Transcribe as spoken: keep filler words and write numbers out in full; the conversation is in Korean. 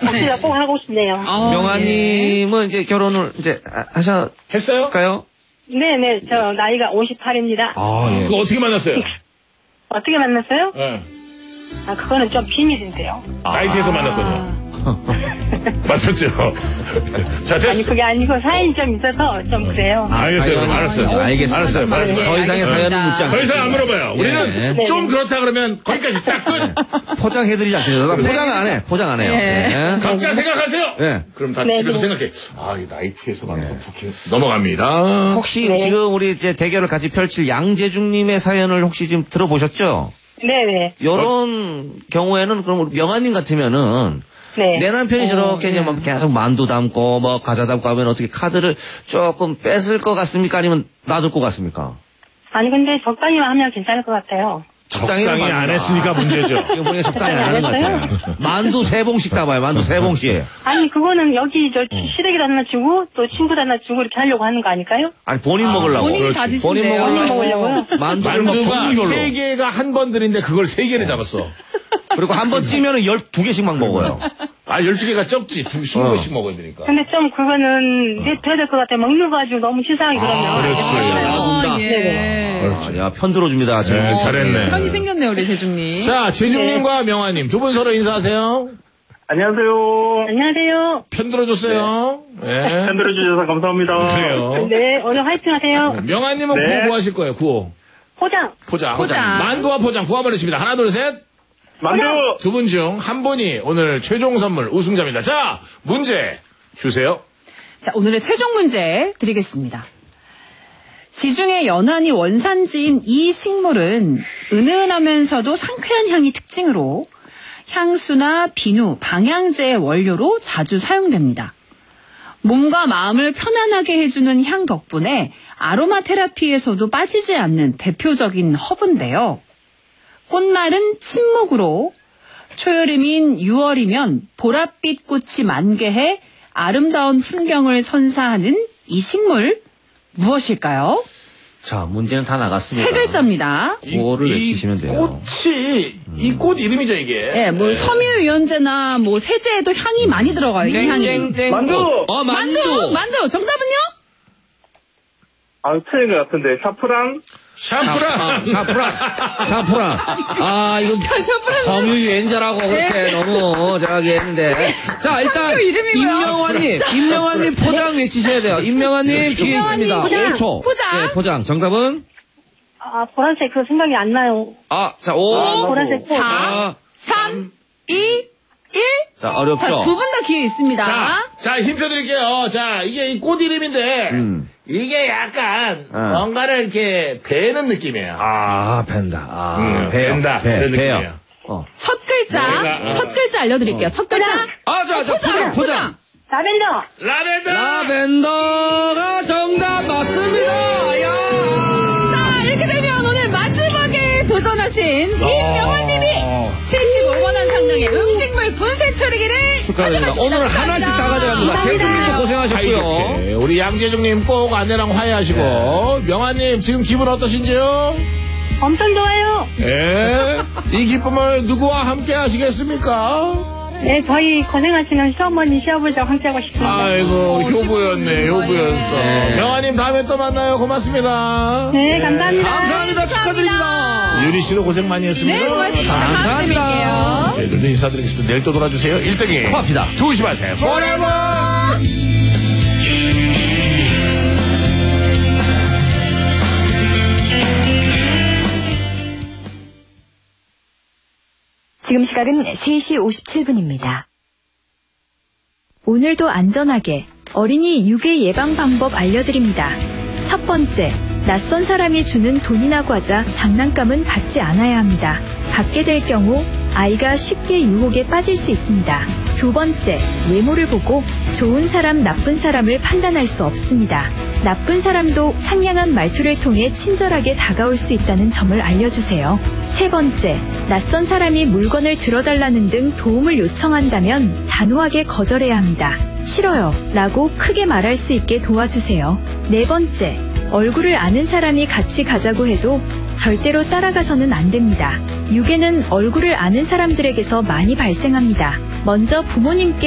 네. 꼭 하고 싶네요. 어, 명아님은 예. 이제 결혼을 이제 하셨, 했어요? 네네, 저 나이가 오십팔입니다. 아, 예. 그거 어떻게 만났어요? 어떻게 만났어요? 예. 아, 그거는 좀 비밀인데요. 나이트에서 만났거든요. 맞췄죠? 자, 됐어. 아니, 그게 아니고 사연이 좀 있어서 좀 그래요. 아, 알겠어요. 그럼 알았어요. 어, 알겠습니다. 알았어요. 알았어요. 네, 더 이상의 사연은 묻지 않습니다. 더 이상 안 물어봐요. 우리는 네. 좀 그렇다 그러면 거기까지 딱 끝. 포장해드리지 않겠습니다. 포장 안 해. 포장 안 해요. 네. 네. 각자 생각하세요. 네. 그럼 다 네, 집에서 네. 생각해. 아, 이 나이트에서 만나서 부킹 넘어갑니다. 혹시 네. 지금 우리 이제 대결을 같이 펼칠 양재중님의 사연을 혹시 지금 들어보셨죠? 네네. 이런 경우에는 그럼 우리 명아님 같으면은 네. 내 남편이 어, 저렇게 이제 네. 막 계속 만두 담고 뭐 과자 담고 하면 어떻게 카드를 조금 뺏을 것 같습니까? 아니면 놔둘 것 같습니까? 아니, 근데 적당히만 하면 괜찮을 것 같아요. 적당히 적당히는 안 맞는다. 했으니까 문제죠. 지금 보니까 적당히 안 하는 것 안 같아요. 만두 세 봉씩 담아요. 만두 세 봉씩. 아니, 그거는 여기 저 시댁에다 하나 주고 또 친구도 하나 주고 이렇게 하려고 하는 거 아닐까요? 아니 본인 먹으려고. 본인이 다 그렇지. 본인 드신대요. 먹으려고. 먹으려고요? 만두를 막 만두가 종류별로. 세 개가 한 번들인데 그걸 세 개를 잡았어. 그리고 한 번 찌면은 열두 개씩만 먹어요. 아, 열두 개가 적지. 두, 스무 어. 개씩 먹어야 되니까. 근데 좀 그거는 내둬야 될 것 같아요. 먹는 거 가지고 너무 치사하게 그러면. 그렇지. 놔둔다. 어, 예. 아, 야, 편 들어줍니다. 지금. 네, 잘했네. 편이 생겼네요, 우리 재중님. 자, 재중님과 명아님 두 분 서로 인사하세요. 안녕하세요. 안녕하세요. 편 들어줬어요. 네. 편 들어주셔서 감사합니다. 그래요. 네, 오늘 화이팅 하세요. 명아님은 네. 구호 뭐 하실 거예요, 구호? 포장. 포장. 포장. 만두와 포장 구워버리십니다. 하나, 둘, 셋. 만두! 두 분 중 한 분이 오늘 최종 선물 우승자입니다. 자, 문제 주세요. 자, 오늘의 최종 문제 드리겠습니다. 지중해 연안이 원산지인 이 식물은 은은하면서도 상쾌한 향이 특징으로 향수나 비누, 방향제의 원료로 자주 사용됩니다. 몸과 마음을 편안하게 해주는 향 덕분에 아로마 테라피에서도 빠지지 않는 대표적인 허브인데요. 꽃말은 침묵으로 초여름인 유월이면 보랏빛 꽃이 만개해 아름다운 풍경을 선사하는 이 식물 무엇일까요? 자, 문제는 다 나갔습니다. 세 글자입니다. 구호를 외치시면 돼요. 꽃이, 이 꽃 이름이죠, 이게. 예, 뭐 섬유유연제나 뭐 세제에도 향이 많이 들어가요. 이 향이. 땡땡땡. 만두! 어, 만두, 만두. 만두. 정답은요? 아, 틀린 것 같은데. 샤프랑? 샤프랑. 샤프란. 샤프란. 아, 이거 샤프란. 섬유유연자라고 그렇게 너무 저기 했는데. 자, 일단 학교 이름이 뭐야? 임명환님, 임명환님 포장 외치셔야 돼요. 임명환님 뒤에 임명환님 있습니다. 포장. 오 초. 포장. 네, 포장. 정답은? 아, 보라색 그거 생각이 안 나요. 아, 자, 오. 보라색 꽃. 사, 삼, 이, 일. 자, 어렵죠? 두 분 다 기회 있습니다. 자, 자, 힌트 드릴게요. 자, 이게 이 꽃 이름인데, 음. 이게 약간, 어. 뭔가를 이렇게 베는 느낌이에요. 아, 벤다. 아, 음, 배요. 벤다. 배, 이런 배요. 느낌이에요. 어. 첫 글자, 내가, 어. 첫 글자 알려드릴게요. 첫 글자. 아, 자, 자, 포장, 포장. 라벤더. 라벤더! 라벤더가 정답 맞습니다. 야! 자, 이렇게 되면 오늘 마지막에 도전하신 임명환님이 칠십오만 원 상당의 음식물 분쇄 처리기를 축하드립니다. 가져가십니다. 오늘 하나씩 다 가져갑니다. 재중님도 고생하셨고요. 이렇게 우리 양재중님 꼭 아내랑 화해하시고, 네. 명아님 지금 기분 어떠신지요? 엄청 좋아요. 예. 이 기쁨을 누구와 함께 하시겠습니까? 네, 저희 고생하시는 시어머니, 시아버지와 함께하고 싶습니다. 아이고, 효부였네, 효부였어. 네. 명아님 다음에 또 만나요. 고맙습니다. 네, 감사합니다. 감사합니다. 축하드립니다. 유리 씨도 고생 많이 했습니다. 네, 고맙습니다. 다음 주에 뵐게요. 저희들도 인사드리겠습니다. 내일 또 놀아주세요. 일 등이 코앞이다. 조심하세요. forever! 지금 시각은 세 시 오십칠 분입니다. 오늘도 안전하게 어린이 유괴 예방 방법 알려드립니다. 첫 번째, 낯선 사람이 주는 돈이나 과자, 장난감은 받지 않아야 합니다. 받게 될 경우 아이가 쉽게 유혹에 빠질 수 있습니다. 두 번째, 외모를 보고 좋은 사람, 나쁜 사람을 판단할 수 없습니다. 나쁜 사람도 상냥한 말투를 통해 친절하게 다가올 수 있다는 점을 알려주세요. 세 번째, 낯선 사람이 물건을 들어달라는 등 도움을 요청한다면 단호하게 거절해야 합니다. 싫어요 라고 크게 말할 수 있게 도와주세요. 네 번째, 얼굴을 아는 사람이 같이 가자고 해도 절대로 따라가서는 안 됩니다. 유괴는 얼굴을 아는 사람들에게서 많이 발생합니다. 먼저 부모님께